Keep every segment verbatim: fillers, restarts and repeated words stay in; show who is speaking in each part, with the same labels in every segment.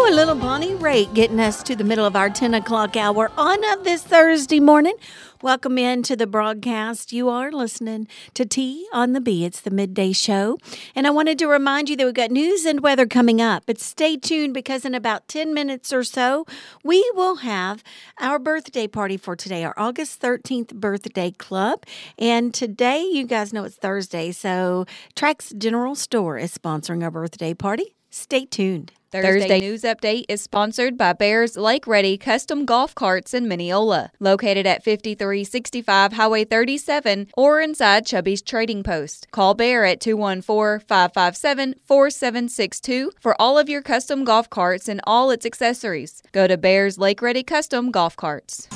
Speaker 1: a little Bonnie Raitt getting us to the middle of our ten o'clock hour on uh, this Thursday morning. Welcome in to the broadcast. You are listening to T on the B. It's the midday show. And I wanted to remind you that we've got news and weather coming up. But stay tuned because in about ten minutes or so, we will have our birthday party for today, our August thirteenth birthday club. And today, you guys know it's Thursday, so Trax General Store is sponsoring our birthday party. Stay tuned.
Speaker 2: Thursday, Thursday News Update is sponsored by Bears Lake Ready Custom Golf Carts in Mineola, located at fifty-three sixty-five Highway thirty-seven or inside Chubby's Trading Post. Call Bear at two one four, five five seven, four seven six two for all of your custom golf carts and all its accessories. Go to Bears Lake Ready Custom Golf Carts.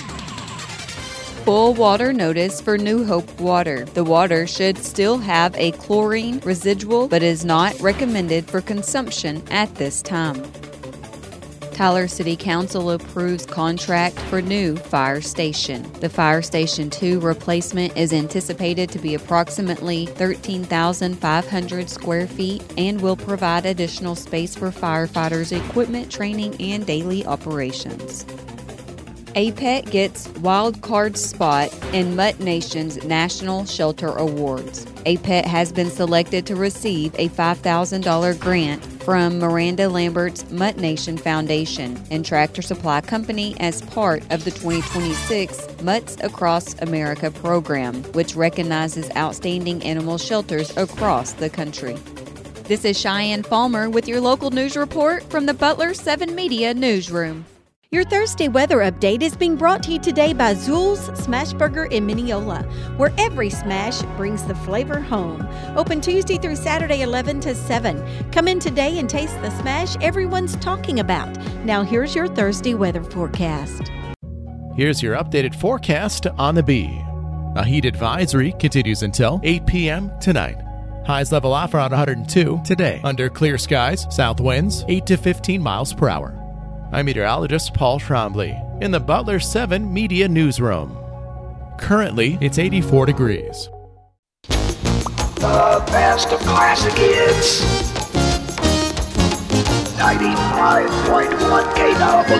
Speaker 2: Full water notice for New Hope water. The water should still have a chlorine residual, but is not recommended for consumption at this time. Tyler City Council approves contract for new fire station. The Fire Station two replacement is anticipated to be approximately thirteen thousand five hundred square feet and will provide additional space for firefighters' equipment, training, and daily operations. A P E T gets wild card spot in Mutt Nation's National Shelter Awards. A P E T has been selected to receive a five thousand dollars grant from Miranda Lambert's Mutt Nation Foundation and Tractor Supply Company as part of the twenty twenty-six Mutts Across America program, which recognizes outstanding animal shelters across the country. This is Cheyenne Palmer with your local news report from the Butler seven Media Newsroom.
Speaker 1: Your Thursday weather update is being brought to you today by Zool's Smash Burger in Mineola, where every smash brings the flavor home. Open Tuesday through Saturday, eleven to seven. Come in today and taste the smash everyone's talking about. Now here's your Thursday weather forecast.
Speaker 3: Here's your updated forecast on the B. A heat advisory continues until eight p.m. tonight. Highs level off around one hundred two today. Under clear skies, south winds eight to fifteen miles per hour. I'm meteorologist Paul Trombley in the Butler seven Media Newsroom. Currently, it's eighty-four degrees.
Speaker 4: The best of classic hits. ninety-five point one K W.